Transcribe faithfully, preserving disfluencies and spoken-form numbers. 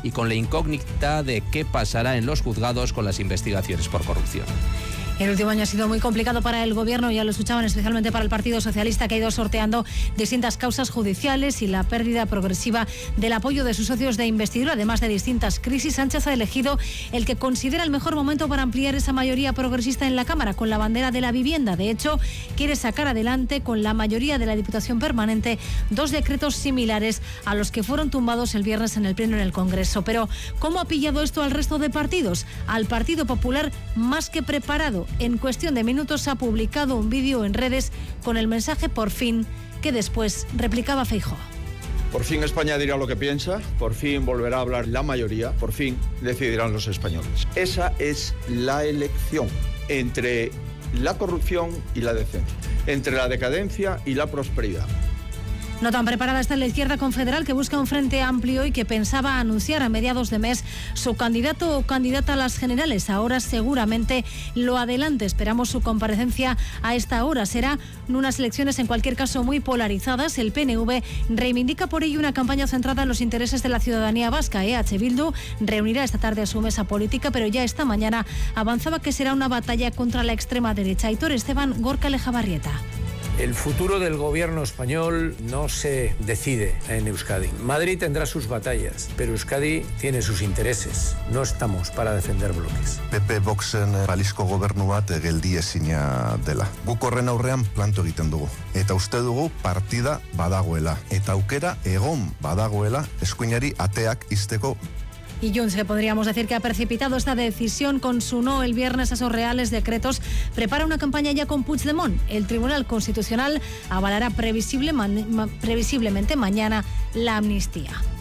y con la incógnita de qué pasará en los juzgados con las investigaciones por corrupción. El último año ha sido muy complicado para el Gobierno, ya lo escuchaban, especialmente para el Partido Socialista, que ha ido sorteando distintas causas judiciales y la pérdida progresiva del apoyo de sus socios de investidura. Además de distintas crisis, Sánchez ha elegido el que considera el mejor momento para ampliar esa mayoría progresista en la Cámara, con la bandera de la vivienda. De hecho, quiere sacar adelante con la mayoría de la Diputación Permanente dos decretos similares a los que fueron tumbados el viernes en el Pleno en el Congreso. Pero, ¿cómo ha pillado esto al resto de partidos? Al Partido Popular, más que preparado. En cuestión de minutos ha publicado un vídeo en redes con el mensaje "por fin", que después replicaba Feijóo. Por fin España dirá lo que piensa, por fin volverá a hablar la mayoría, por fin decidirán los españoles. Esa es la elección entre la corrupción y la decencia, entre la decadencia y la prosperidad. No tan preparada está la izquierda confederal, que busca un frente amplio y que pensaba anunciar a mediados de mes su candidato o candidata a las generales. Ahora seguramente lo adelante. Esperamos su comparecencia a esta hora. Será unas elecciones en cualquier caso muy polarizadas. El P N V reivindica por ello una campaña centrada en los intereses de la ciudadanía vasca. E H Bildu reunirá esta tarde a su mesa política, pero ya esta mañana avanzaba que será una batalla contra la extrema derecha. Aitor Esteban, Gorka Lejabarrieta. El futuro del gobierno español no se decide en Euskadi. Madrid tendrá sus batallas, pero Euskadi tiene sus intereses. No estamos para defender bloques. P P Voxen balizko gobernu bat geldiezina dela. Guk horren aurrean planto egiten dugu. Eta uste dugu partida badagoela. Eta aukera egon badagoela eskuinari ateak ixteko. Y Junts, que podríamos decir que ha precipitado esta decisión con su no el viernes a esos reales decretos, prepara una campaña ya con Puigdemont. El Tribunal Constitucional avalará previsible, man, previsiblemente mañana la amnistía.